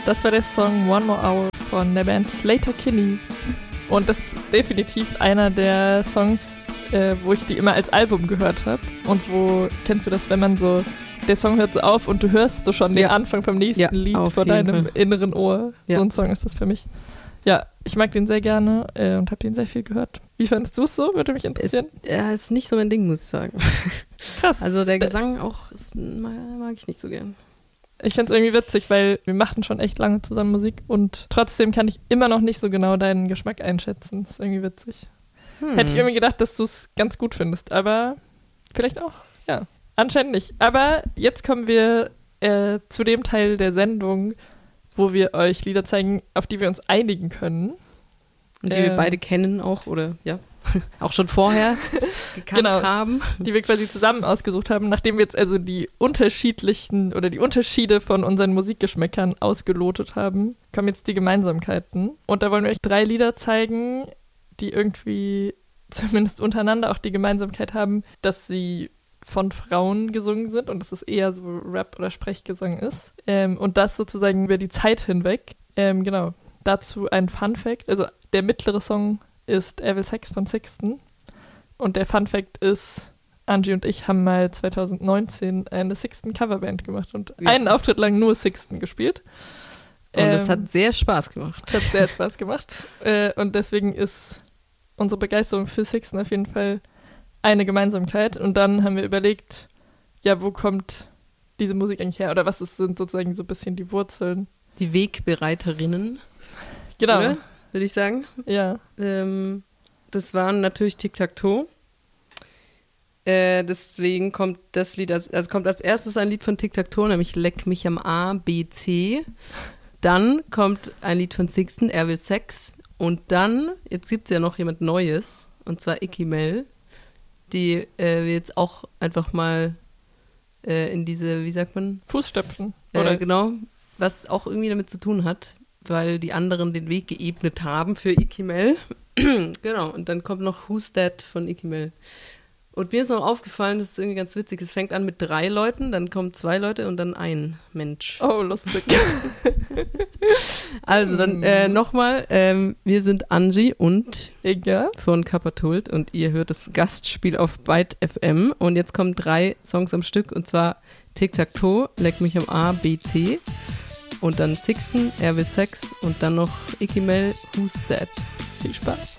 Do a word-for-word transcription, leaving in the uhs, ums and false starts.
Das war der Song One More Hour von der Band Sleater-Kinney. Und das ist definitiv einer der Songs, äh, wo ich die immer als Album gehört habe. Und wo, kennst du das, wenn man so, der Song hört so auf und du hörst so schon ja. den Anfang vom nächsten ja, Lied vor deinem Fall. inneren Ohr. Ja. So ein Song ist das für mich. Ja, ich mag den sehr gerne äh, und habe den sehr viel gehört. Wie fandest du es so? Würde mich interessieren. Ist, ja, ist nicht so mein Ding, muss ich sagen. Krass. Also der Gesang auch ist, mag ich nicht so gern. Ich finde es irgendwie witzig, weil wir machten schon echt lange zusammen Musik und trotzdem kann ich immer noch nicht so genau deinen Geschmack einschätzen. Das ist irgendwie witzig. Hm. Hätte ich irgendwie gedacht, dass du es ganz gut findest, aber vielleicht auch, ja. Anscheinend nicht. Aber jetzt kommen wir äh, zu dem Teil der Sendung, wo wir euch Lieder zeigen, auf die wir uns einigen können. Und die ähm, wir beide kennen auch, oder ja, auch schon vorher gekannt genau, haben. Die wir quasi zusammen ausgesucht haben, nachdem wir jetzt also die unterschiedlichen oder die Unterschiede von unseren Musikgeschmäckern ausgelotet haben, kommen jetzt die Gemeinsamkeiten. Und da wollen wir euch drei Lieder zeigen, die irgendwie zumindest untereinander auch die Gemeinsamkeit haben, dass sie von Frauen gesungen sind und dass es eher so Rap- oder Sprechgesang ist. Ähm, und das sozusagen über die Zeit hinweg. Ähm, genau. Dazu ein Fun-Fact. Also der mittlere Song ist Evil Sex von Sixten. Und der Fun-Fact ist, Angie und ich haben mal zwanzig neunzehn eine Sixten-Coverband gemacht und ja. einen Auftritt lang nur Sixten gespielt. Und ähm, das hat sehr Spaß gemacht. Das hat sehr Spaß gemacht. Äh, und deswegen ist unsere Begeisterung für Sixten auf jeden Fall eine Gemeinsamkeit. Und dann haben wir überlegt, ja, wo kommt diese Musik eigentlich her? Oder was ist, sind sozusagen so ein bisschen die Wurzeln? Die Wegbereiterinnen. Genau. Oder? Würde ich sagen. Ja. Ähm, das waren natürlich Tic-Tac-Toe. Äh, deswegen kommt das Lied, als, also kommt als erstes ein Lied von Tic-Tac-Toe, nämlich Leck mich am A, B, C. Dann kommt ein Lied von Sixten, Er will Sex. Und dann, jetzt gibt es ja noch jemand Neues, und zwar Icky Mel, die äh, wir jetzt auch einfach mal äh, in diese, wie sagt man? Fußstapfen. Oder äh, genau, was auch irgendwie damit zu tun hat, weil die anderen den Weg geebnet haben für Icky Mel. Genau, und dann kommt noch Who's That von Icky Mel. Und mir ist noch aufgefallen, das ist irgendwie ganz witzig, es fängt an mit drei Leuten, dann kommen zwei Leute und dann ein Mensch. Oh, lustig. Also dann äh, nochmal, ähm, wir sind Angie und Inga von Kappertult und ihr hört das Gastspiel auf Byte F M und jetzt kommen drei Songs am Stück und zwar Tic-Tac-Toe, Leck mich am A, B, C und dann Sixten, Er will Sex und dann noch Icky Mel, Who's That? Viel Spaß.